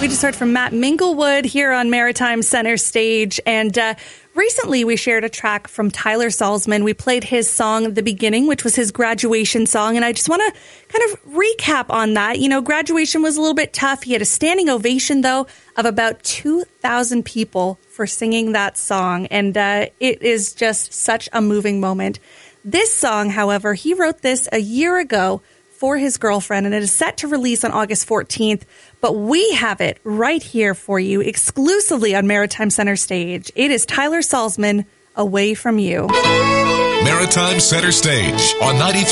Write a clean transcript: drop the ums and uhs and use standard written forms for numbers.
We just heard from Matt Minglewood here on Maritime Center Stage. And recently we shared a track from Tyler Salzman. We played his song, The Beginning, which was his graduation song. And I just want to kind of recap on that. You know, graduation was a little bit tough. He had a standing ovation, though, of about 2,000 people for singing that song. And it is just such a moving moment. This song, however, he wrote this a year ago for his girlfriend, and it is set to release on August 14th. But we have it right here for you exclusively on Maritime Center Stage. It is Tyler Salzman, Away From You. Maritime Center Stage on 93.